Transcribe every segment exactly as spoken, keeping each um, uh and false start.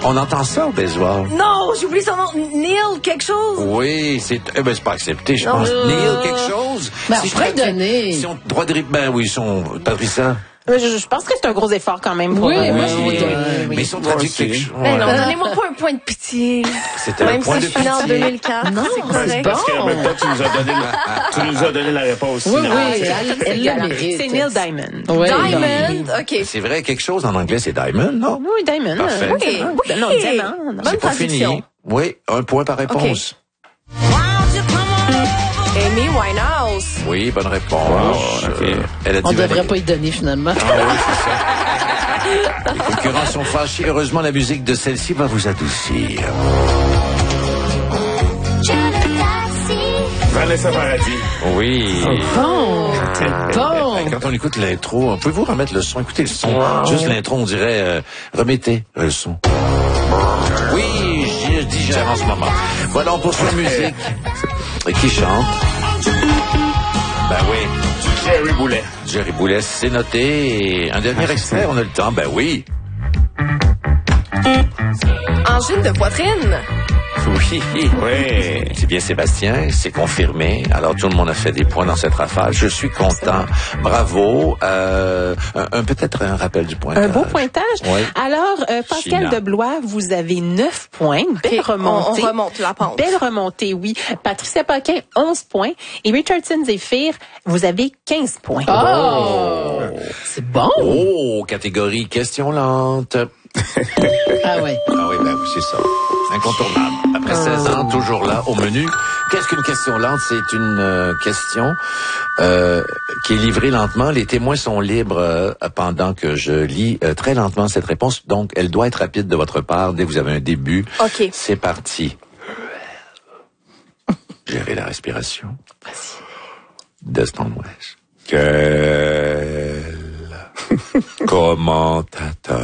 On entend ça au baseball. Non, j'ai oublié son nom. Neil quelque chose. Oui, c'est eh ben c'est pas accepté, je pense. Euh... Neil quelque chose. Ben, si je pourrais donner. Si on droit de ben oui, ils sont Patricia. Je, je pense que c'est un gros effort quand même pour Oui, euh, moi, je lui oui, donne. oui, oui. Mais ils ont traduit quelque chose. Ben non, donnez-moi pas un point de pitié. C'était un Même point si de je suis née en pitié. deux mille quatre, Non, c'est correct. Parce qu'en même temps, tu nous as donné la, tu nous as donné la réponse. Oui, finale. oui, elle, elle le mérite. C'est Neil Diamond. Oui. Diamond, OK. C'est vrai, quelque chose en anglais, c'est Diamond, non? Oui, Diamond. Parfait. euh, Oui, diamant. oui. Non, diamant. non. Bonne C'est pas traduction. fini. Oui, un point par réponse. Amy Winehouse. Oui, bonne réponse. Wow, ok. Euh, elle a On dit devrait Valérie. pas y donner, finalement. Ah oui, c'est ça. Les concurrents sont fâchés. Heureusement, la musique de celle-ci va vous adoucir. Vanessa Paradis. Oui. Bon, t'es bon. Quand on écoute l'intro, pouvez-vous remettre le son? Écoutez le son. Juste l'intro, on dirait, euh, remettez le son. Oui, je digère en ce moment. Voilà, on poursuit la musique. Qui chante? Ben oui. Jerry Boulet. Jerry Boulet, c'est noté. Et un dernier extrait, on a le temps. Ben oui. Angine de poitrine. Oui. Oui. C'est bien Sébastien, c'est confirmé. Alors tout le monde a fait des points dans cette rafale. Je suis content. Bravo. Euh, un, un- peut-être un rappel du pointage. Un beau pointage. Oui. Alors, euh, Pascal China. Deblois, vous avez neuf points. Belle OK, remontée. On, on remonte la pente. Belle remontée, oui. Patricia Paquin, onze points. Et Richardson Zephyr, vous avez quinze points. Oh! C'est bon. Oh, catégorie question lente. Ah ouais. Ah oui, ben oui, c'est ça. Incontournable. Après seize ans, toujours là, au menu. Qu'est-ce qu'une question lente? C'est une euh, question euh, qui est livrée lentement. Les témoins sont libres euh, pendant que je lis euh, très lentement cette réponse. Donc, elle doit être rapide de votre part dès que vous avez un début. OK. C'est parti. Gérez la respiration. De Stonewest. Quel commentateur.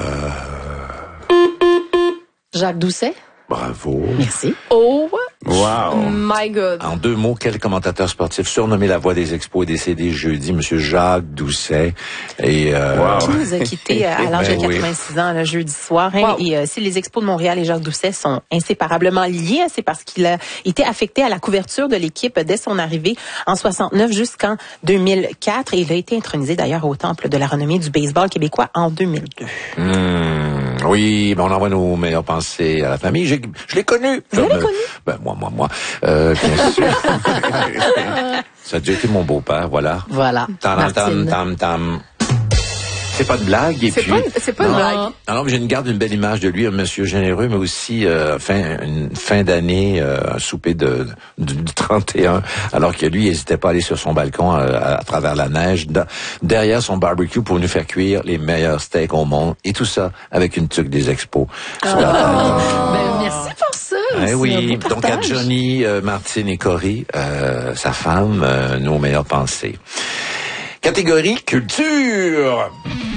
Jacques Doucet. Bravo. Merci. Oh Wow. my God. En deux mots, quel commentateur sportif surnommé la voix des expos est décédé jeudi, Monsieur Jacques Doucet. Et euh, Wow. Qui nous a quittés euh, à l'âge de Ben oui. quatre-vingt-six ans le jeudi soir. Hein, Wow. Et euh, si les Expos de Montréal et Jacques Doucet sont inséparablement liés, hein, c'est parce qu'il a été affecté à la couverture de l'équipe dès son arrivée en soixante-neuf jusqu'en deux mille quatre. Et il a été intronisé d'ailleurs au Temple de la renommée du baseball québécois en deux mille deux. hmm, oui, ben on envoie nos meilleures pensées à la famille. J'ai, je l'ai connu. Vous l'avez Comme, euh, connu? Ben moi, moi, moi. Euh, bien sûr. Ça a déjà été mon beau-père, voilà. Voilà. Tam, tam, Martine. tam, tam. C'est pas de blague. Et C'est puis, pas, une- c'est pas une non. blague. Ah non, mais j'ai une garde une belle image de lui, un monsieur généreux, mais aussi euh, fin, une fin d'année, euh, un souper de, de, de trente et un, alors que lui, il n'hésitait pas à aller sur son balcon euh, à, à travers la neige, da- derrière son barbecue pour nous faire cuire les meilleurs steaks au monde, et tout ça avec une tuque des expos. Sur la table. Ben, merci pour ça. Eh C'est un oui, beau donc à partage. Johnny, euh, Martine et Cory, euh, sa femme, euh, nos meilleures pensées. Catégorie culture.